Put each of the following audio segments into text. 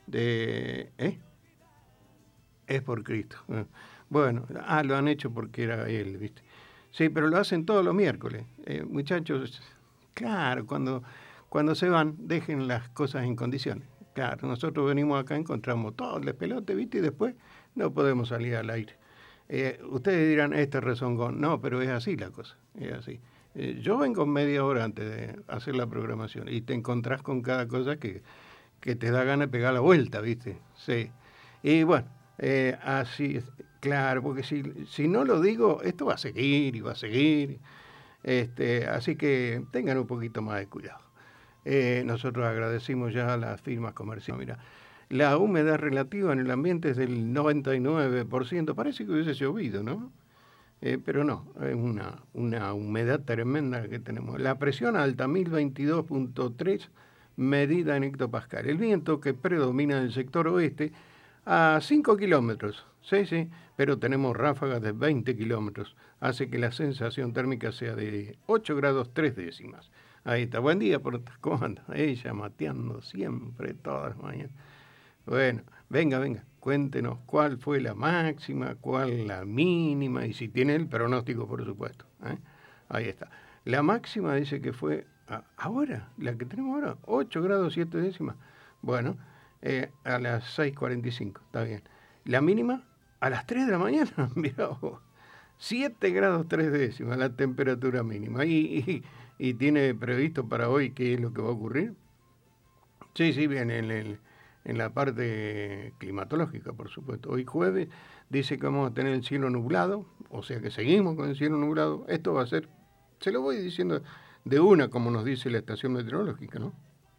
Es por Cristo. Bueno, lo han hecho porque era él, ¿viste? Sí, pero lo hacen todos los miércoles. Muchachos, claro, cuando se van, dejen las cosas en condiciones. Claro, nosotros venimos acá, encontramos todo el despelote, ¿viste? Y después no podemos salir al aire. Ustedes dirán, este es rezongón. No, pero es así la cosa, es así. Yo vengo media hora antes de hacer la programación y te encontrás con cada cosa que te da ganas de pegar la vuelta, ¿viste? Sí. Y bueno, así es, claro, porque si no lo digo, esto va a seguir y va a seguir. Así que tengan un poquito más de cuidado. Nosotros agradecimos ya a las firmas comerciales. Mira, la humedad relativa en el ambiente es del 99%. Parece que hubiese llovido, ¿no? Pero no, es una humedad tremenda que tenemos. La presión alta, 1022.3 medida en hectopascal. El viento que predomina en el sector oeste a 5 kilómetros. Sí, sí, pero tenemos ráfagas de 20 kilómetros. Hace que la sensación térmica sea de 8 grados 3 décimas. Ahí está. Buen día, ¿cómo anda? Ella mateando siempre, todas las mañanas. Bueno, venga, cuéntenos cuál fue la máxima, cuál la mínima y si tiene el pronóstico, por supuesto. Ahí está. La máxima dice que fue ahora, la que tenemos ahora, 8 grados 7 décimas. Bueno, a las 6:45, está bien. La mínima a las 3 de la mañana, mirá vos, 7 grados 3 décimas la temperatura mínima. ¿Y tiene previsto para hoy qué es lo que va a ocurrir? Sí, sí, bien, en la parte climatológica, por supuesto. Hoy jueves dice que vamos a tener el cielo nublado, o sea que seguimos con el cielo nublado. Esto va a ser, se lo voy diciendo de una, como nos dice la estación meteorológica, ¿no?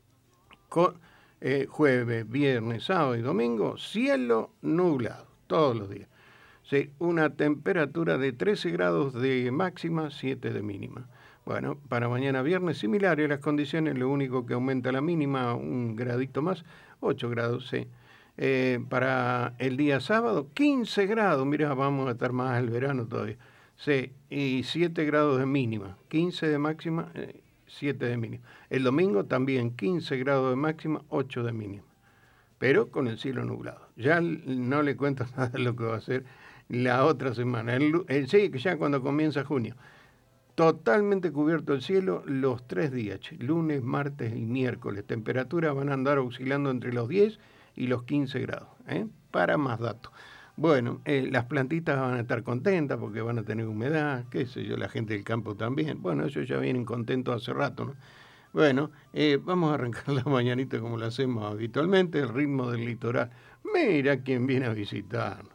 Jueves, viernes, sábado y domingo, cielo nublado, todos los días. Sí, una temperatura de 13 grados de máxima, 7 de mínima. Bueno, para mañana viernes similares las condiciones, lo único que aumenta la mínima un gradito más, 8 grados, sí. Para el día sábado, 15 grados, mira, vamos a estar más al verano todavía. Sí, y 7 grados de mínima, 15 de máxima, 7 de mínima. El domingo también 15 grados de máxima, 8 de mínima. Pero con el cielo nublado. Ya no le cuento nada de lo que va a ser la otra semana. Sí, que ya cuando comienza junio. Totalmente cubierto el cielo los 3 días, lunes, martes y miércoles. Temperaturas van a andar oscilando entre los 10 y los 15 grados. Para más datos. Bueno, las plantitas van a estar contentas porque van a tener humedad, qué sé yo, la gente del campo también. Bueno, ellos ya vienen contentos hace rato, ¿no? Bueno, vamos a arrancar la mañanita como lo hacemos habitualmente, el ritmo del litoral. Mira quién viene a visitarnos.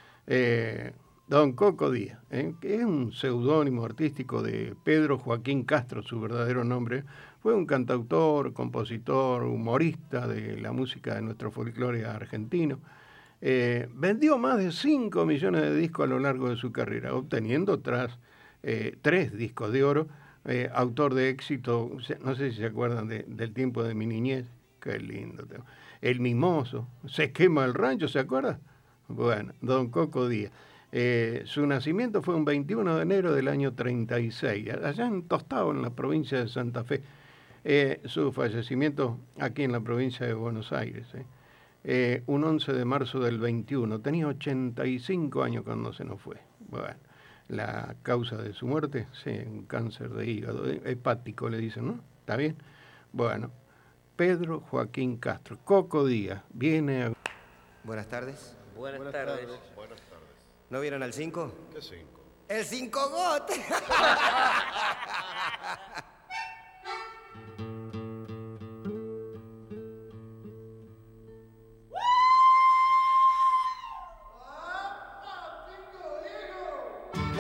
Don Coco Díaz, que es un seudónimo artístico de Pedro Joaquín Castro, su verdadero nombre. Fue un cantautor, compositor, humorista de la música de nuestro folclore argentino. Vendió más de 5 millones de discos a lo largo de su carrera, obteniendo tras 3 discos de oro. Autor de éxito, no sé si se acuerdan del tiempo de mi niñez, qué lindo tema. El Mimoso, Se quema el rancho, ¿se acuerda? Bueno, don Coco Díaz. Su nacimiento fue un 21 de enero del año 36, allá en Tostado, en la provincia de Santa Fe. Su fallecimiento aquí en la provincia de Buenos Aires. Un 11 de marzo del 21. Tenía 85 años cuando se nos fue. Bueno, la causa de su muerte, sí, un cáncer de hígado, hepático le dicen, ¿no? ¿Está bien? Bueno, Pedro Joaquín Castro, Coco Díaz, viene a... Buenas tardes. Buenas tardes. Buenas tardes. ¿No vieron al 5? ¿Qué 5? ¡El 5 Got!